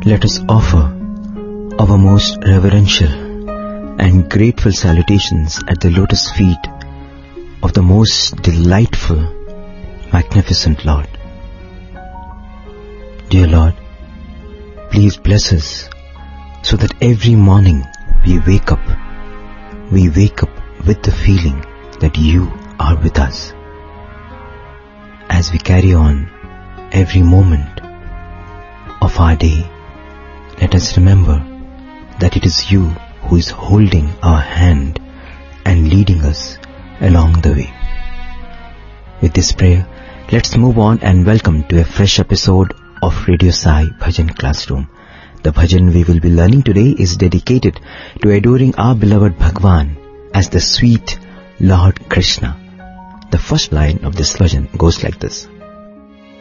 Let us offer our most reverential and grateful salutations at the lotus feet of the most delightful, magnificent Lord. Dear Lord, please bless us so that every morning we wake up with the feeling that you are with us. As we carry on every moment of our day, let us remember that it is you who is holding our hand and leading us along the way. With this prayer, let's move on and welcome to a fresh episode of Radio Sai Bhajan Classroom. The bhajan we will be learning today is dedicated to adoring our beloved Bhagwan as the sweet Lord Krishna. The first line of this bhajan goes like this.